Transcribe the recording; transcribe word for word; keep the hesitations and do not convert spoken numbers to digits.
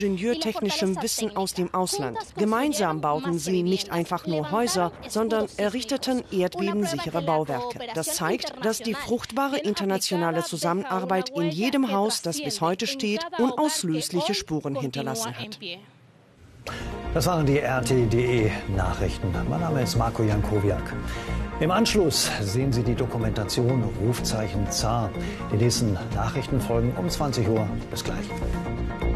ingenieurtechnischem Wissen aus dem Ausland. Gemeinsam bauten sie nicht einfach nur Häuser, sondern errichteten erdbebensichere Bauwerke. Das zeigt, dass die fruchtbare internationale Zusammenarbeit in jedem Haus, das bis heute steht, unauslöschliche Spuren hinterlassen hat. Das waren die R T punkt D E Nachrichten. Mein Name ist Marco Jankowiak. Im Anschluss sehen Sie die Dokumentation Rufzeichen Zar. Die nächsten Nachrichten folgen um zwanzig Uhr. Bis gleich.